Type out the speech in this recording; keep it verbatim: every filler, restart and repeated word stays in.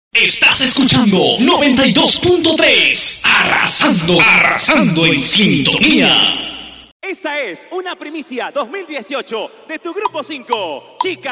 Estás escuchando noventa y dos punto tres, arrasando, arrasando en sintonía. Esta es una primicia dos mil dieciocho de tu Grupo cinco, Chica.